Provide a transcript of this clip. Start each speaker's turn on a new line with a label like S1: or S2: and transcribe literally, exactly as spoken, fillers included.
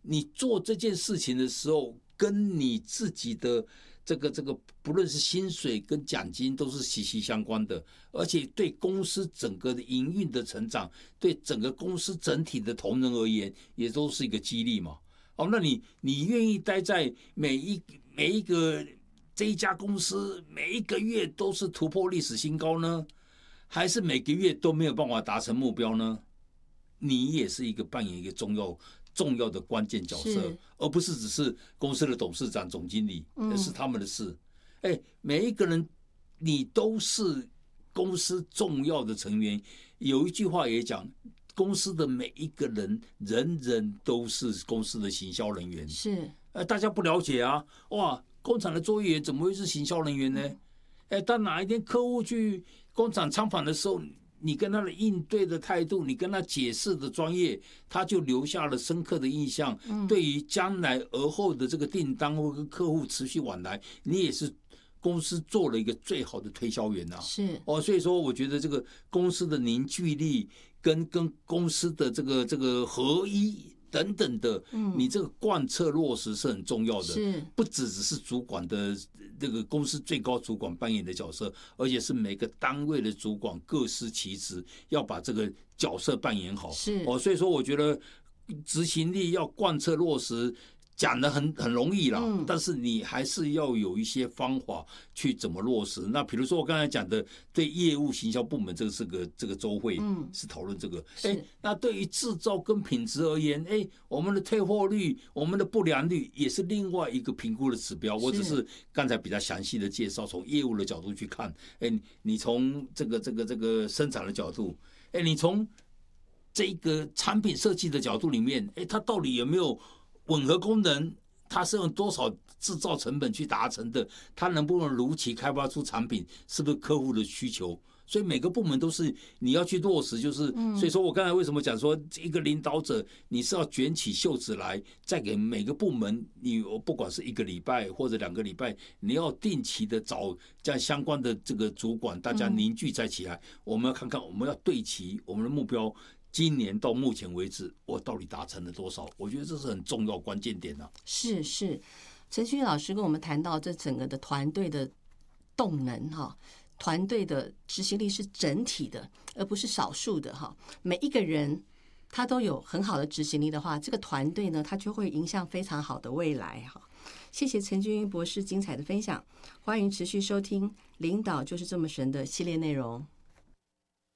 S1: 你做这件事情的时候，跟你自己的这个这个不论是薪水跟奖金都是息息相关的，而且对公司整个的营运的成长，对整个公司整体的同仁而言，也都是一个激励嘛。哦，那你你愿意待在每一每一个这一家公司每一个月都是突破历史新高呢，还是每个月都没有办法达成目标呢？你也是一个扮演一个重要重要的关键角色，而不是只是公司的董事长、总经理，那是他们的事。哎、嗯，每一个人你都是公司重要的成员。有一句话也讲，公司的每一个人，人人都是公司的行销人员。
S2: 是，
S1: 呃，大家不了解啊，哇，工厂的作业员怎么会是行销人员呢？哎，当哪一天客户去工厂参访的时候，你跟他的应对的态度，你跟他解释的专业，他就留下了深刻的印象。嗯、对于将来而后的这个订单或跟客户持续往来，你也是公司做了一个最好的推销员啊。
S2: 是
S1: 哦，所以说我觉得这个公司的凝聚力跟跟公司的这个这个合一等等的，你这个贯彻落实是很重要的，
S2: 是
S1: 不只只是主管的这个公司最高主管扮演的角色，而且是每个单位的主管各司其职，要把这个角色扮演好。
S2: 是
S1: 哦，所以说我觉得执行力要贯彻落实。讲得很很容易啦、嗯，但是你还是要有一些方法去怎么落实。那比如说我刚才讲的，对业务行销部门这个是个这个周会、嗯、是讨论这个。哎，那对于制造跟品质而言，哎，我们的退货率、我们的不良率也是另外一个评估的指标。我只是刚才比较详细的介绍，从业务的角度去看，哎，你从这个这个这个生产的角度，哎，你从这个产品设计的角度里面，哎，它到底有没有吻合功能，它是用多少制造成本去达成的？它能不能如期开发出产品？是不是客户的需求？所以每个部门都是你要去落实，就是，所以说我刚才为什么讲说，一个领导者你是要卷起袖子来，再给每个部门，你不管是一个礼拜或者两个礼拜，你要定期的找这样相关的这个主管，大家凝聚在起来，我们要看看，我们要对齐我们的目标。今年到目前为止，我到底达成了多少？我觉得这是很重要关键点啊。
S2: 是是，陈旭老师跟我们谈到这整个的团队的动能哈，团队的执行力是整体的，而不是少数的哈。每一个人他都有很好的执行力的话，这个团队呢，他就会迎向非常好的未来哈。谢谢陈俊英博士精彩的分享，欢迎持续收听《领导就是这么神》的系列内容。